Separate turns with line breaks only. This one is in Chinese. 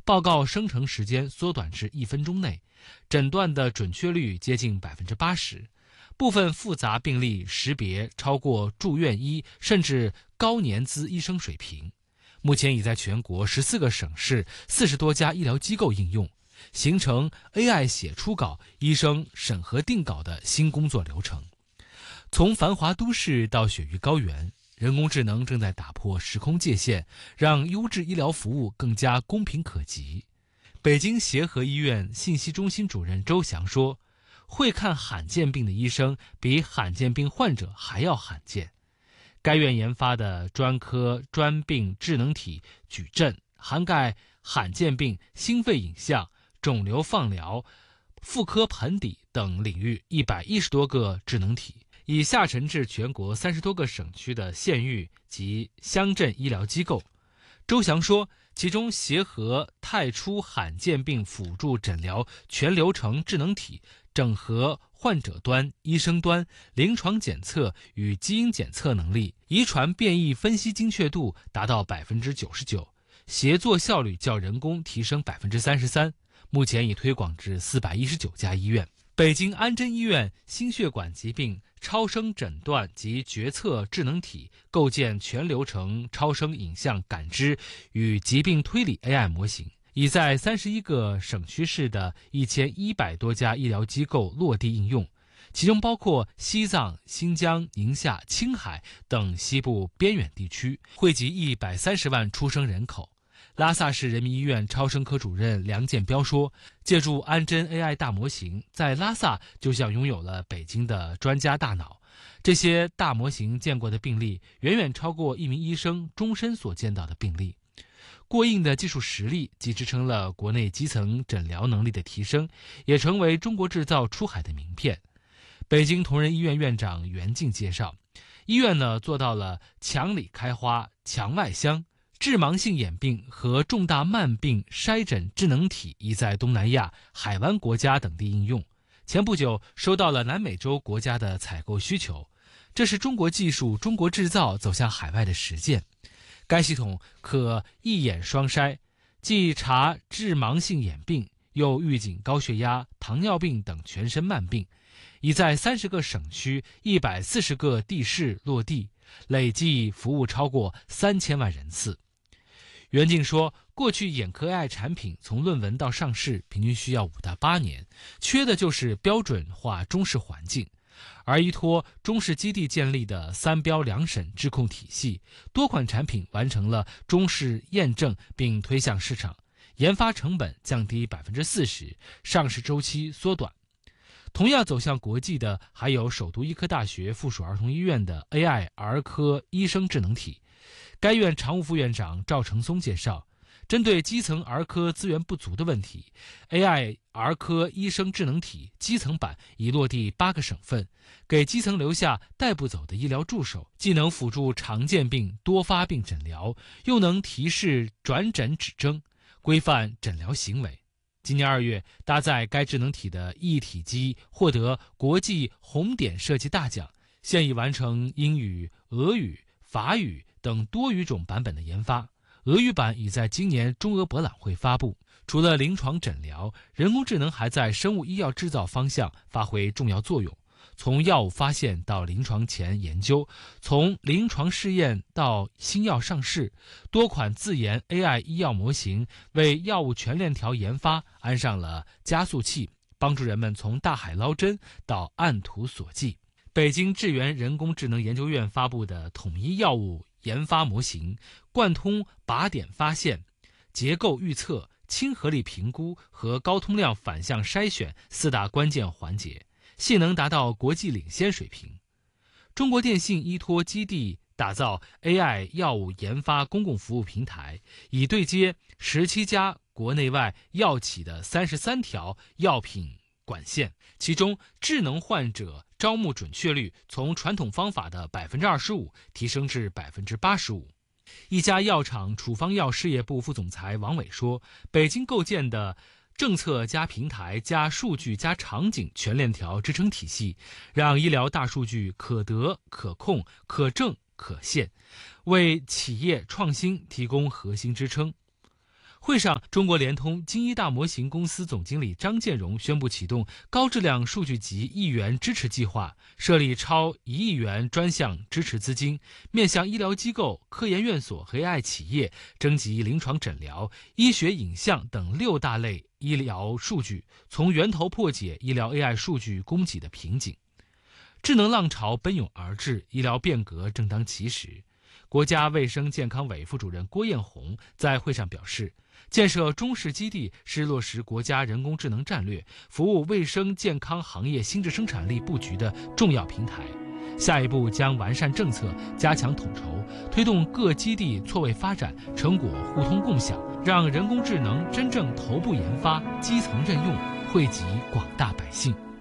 报告生成时间缩短至1分钟内，诊断的准确率接近80%，部分复杂病例识别超过住院医甚至高年资医生水平。目前已在全国14个省市40多家医疗机构应用，形成 AI 写初稿、医生审核定稿的新工作流程。从繁华都市到雪域高原，人工智能正在打破时空界限，让优质医疗服务更加公平可及。北京协和医院信息中心主任周翔说，会看罕见病的医生比罕见病患者还要罕见。该院研发的专科专病智能体矩阵涵盖罕见病、心肺影像、肿瘤放疗、妇科盆底等领域110多个智能体，已下沉至全国30多个省区的县域及乡镇医疗机构。周翔说，其中协和太初罕见病辅助诊疗全流程智能体整合患者端、医生端、临床检测与基因检测能力，遗传变异分析精确度达到99%，协作效率较人工提升33%，目前已推广至419家医院。北京安贞医院心血管疾病超声诊断及决策智能体构建全流程超声影像感知与疾病推理 AI 模型，已在31个省区市的1100多家医疗机构落地应用，其中包括西藏、新疆、宁夏、青海等西部边远地区，惠及130万出生人口。拉萨市人民医院超声科主任梁建彪说，借助安贞 AI 大模型，在拉萨就像拥有了北京的专家大脑。这些大模型见过的病例远远超过一名医生终身所见到的病例。过硬的技术实力既支撑了国内基层诊疗能力的提升，也成为中国制造出海的名片。北京同仁医院院长袁静介绍，医院做到了墙里开花墙外香，致盲性眼病和重大慢病筛诊智能体已在东南亚、海湾国家等地应用。前不久收到了南美洲国家的采购需求，这是中国技术、中国制造走向海外的实践。该系统可一眼双筛，既查致盲性眼病，又预警高血压、糖尿病等全身慢病，已在30个省区、140个地市落地，累计服务超过3000万人次。袁静说，过去眼科 AI 产品从论文到上市平均需要5到8年，缺的就是标准化中试环境。而依托中试基地建立的3标2审质控体系，多款产品完成了中试验证并推向市场，研发成本降低40%，上市周期缩短。同样走向国际的还有首都医科大学附属儿童医院的 AI 儿科医生智能体。该院常务副院长赵成松介绍，针对基层儿科资源不足的问题， AI 儿科医生智能体基层版已落地8个省份，给基层留下带不走的医疗助手，既能辅助常见病多发病诊疗，又能提示转诊指征，规范诊疗行为。今年2月，搭载该智能体的一体机获得国际红点设计大奖，现已完成英语、俄语、法语等多语种版本的研发，俄语版已在今年中俄博览会发布。除了临床诊疗，人工智能还在生物医药制造方向发挥重要作用。从药物发现到临床前研究，从临床试验到新药上市，多款自研 AI 医药模型为药物全链条研发安上了加速器，帮助人们从大海捞针到按图索骥。北京智源人工智能研究院发布的统一药物研发模型，贯通靶点发现、结构预测、亲和力评估和高通量反向筛选4大关键环节，性能达到国际领先水平。中国电信依托基地打造 AI 药物研发公共服务平台，已对接17家国内外药企的33条药品管线，其中智能患者招募准确率从传统方法的25%提升至85%。一家药厂处方药事业部副总裁王伟说，北京构建的政策加平台加数据加场景全链条支撑体系，让医疗大数据可得、可控、可证、可现，为企业创新提供核心支撑。 会上，中国联通京一大模型公司总经理张建荣宣布启动高质量数据集1亿元支持计划，设立超1亿元专项支持资金，面向医疗机构、科研院所和 AI 企业征集临床诊疗、医学影像等6大类医疗数据，从源头破解医疗 AI 数据供给的瓶颈。智能浪潮奔涌而至，医疗变革正当其时。国家卫生健康委副主任郭艳红在会上表示，建设中试基地是落实国家人工智能战略、服务卫生健康行业新质生产力布局的重要平台。下一步将完善政策，加强统筹，推动各基地错位发展，成果互通共享，让人工智能真正头部研发、基层任用，惠及广大百姓。